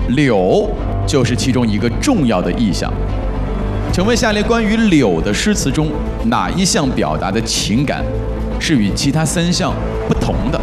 柳就是其中一个重要的意象。请问下列关于柳的诗词中，哪一项表达的情感是与其他3项不同的？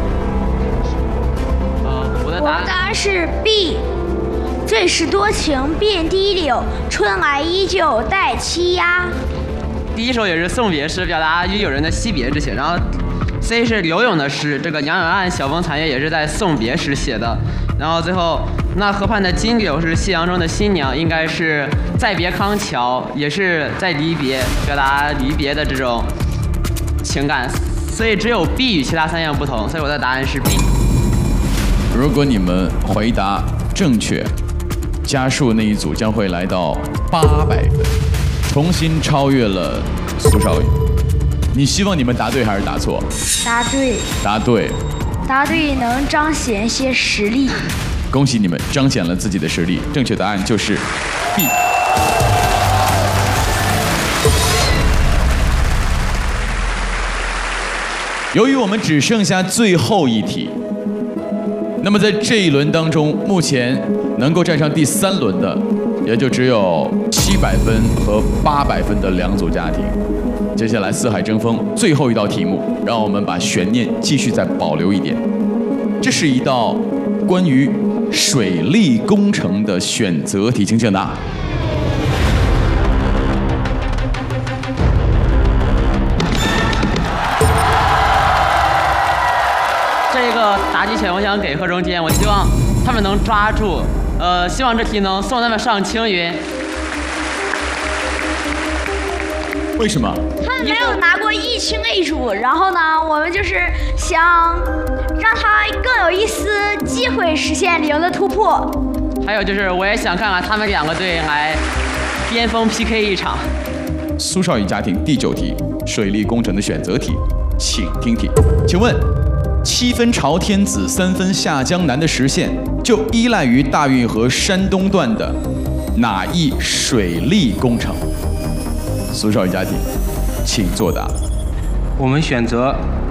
我的答案是 B。最是多情遍地柳，春来依旧待栖鸦。 第一首也是送别诗，表达与友人的惜别之情。然后 C 是柳永的诗，这个杨柳岸晓风残月也是在送别时写的。然后最后那河畔的金柳是夕阳中的新娘，应该是再别康桥，也是在离别，表达离别的这种情感。所以只有 B 与其他3项不同，所以我的答案是 B。 如果你们回答正确，加数那一组将会来到800分，重新超越了苏少宇。你希望你们答对还是答错？ 答对。 答对。 答对能彰显些实力。 恭喜你们彰显了自己的实力。正确答案就是 B。由于我们只剩下最后一题，那么在这一轮当中，目前能够站上第3轮的，也就只有700分和800分的2组家庭。接下来四海争锋最后一道题目，让我们把悬念继续再保留一点。这是一道关于水利工程的选择题，请抢答。 这个答题权我想给贺中坚，我希望他们能抓住，希望这题能送他们上青云。 为什么？ 他们没有拿过一清一楚，然后呢，我们就是想让他更有一丝机会实现0的突破。 还有就是，我也想看看他们2个队来巅峰 PK 一场。 苏少宇家庭第9题，水利工程的选择题，请听题。请问，7分朝天子，3分下江南的实现，就依赖于大运河山东段的哪一水利工程？苏少宇家庭，请作答。 我们选择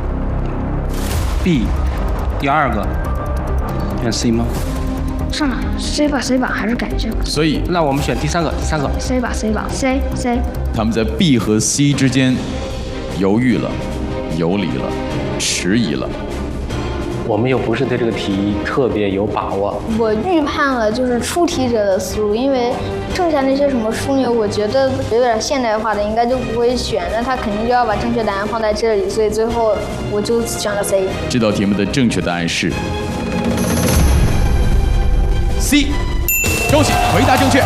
B， 第2个，选 C 吗？ 算了 ，C 吧 ，C 吧，还是改这个。 所以， 那我们选第3个 ，C 吧 ，C 吧 ，C。 他们在 B 和 C 之间犹豫了，游离了，迟疑了。 我们又不是对这个题特别有把握。 我预判了就是出题者的思路，因为剩下那些什么枢纽，我觉得有点现代化的应该就不会选，那他肯定就要把正确答案放在这里，所以最后我就选了 C。 这道题目的正确答案是 C， 恭喜回答正确。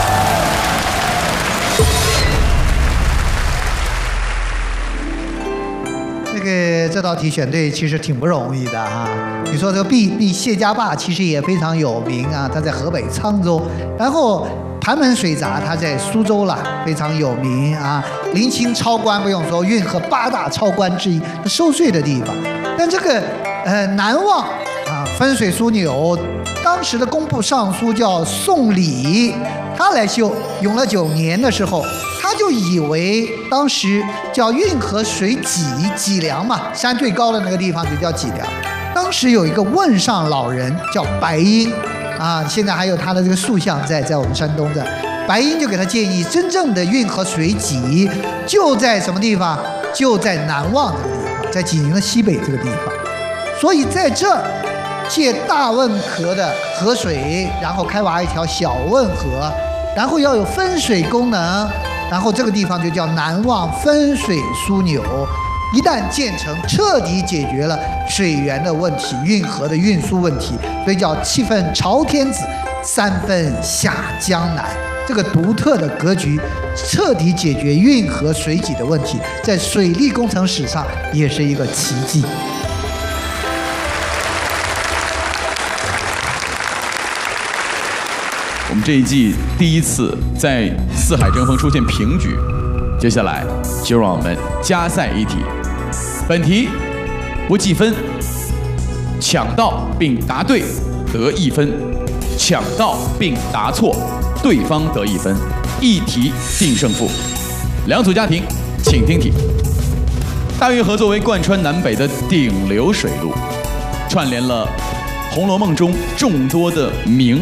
这道题选对其实挺不容易的啊！你说这个 B 谢家坝其实也非常有名啊，它在河北沧州。然后盘门水闸它在苏州了，非常有名啊。临清超关不用说，运河8大超关之一，收税的地方。但这个南望啊，分水枢纽，当时的工部尚书叫宋理，他来修，永乐9年的时候。他就以为当时叫运河水脊梁嘛，山最高的那个地方就叫脊梁。当时有一个问上老人叫白英，啊，现在还有他的这个塑像在我们山东的。白英就给他建议，真正的运河水脊就在什么地方？就在南望这个地方，在济宁的西北这个地方。所以在这儿借大汶河的河水，然后开挖一条小汶河，然后要有分水功能。然后这个地方就叫南望分水枢纽，一旦建成，彻底解决了水源的问题、运河的运输问题，所以叫7分朝天子，3分下江南。这个独特的格局，彻底解决运河水脊的问题，在水利工程史上也是一个奇迹。 我们这一季第1次在四海争锋出现平局，接下来就让我们加赛一题。本题不计分，抢到并答对得1分，抢到并答错对方得1分，一题定胜负。2组家庭，请听题。大运河作为贯穿南北的顶流水路，串联了《红楼梦》中众多的名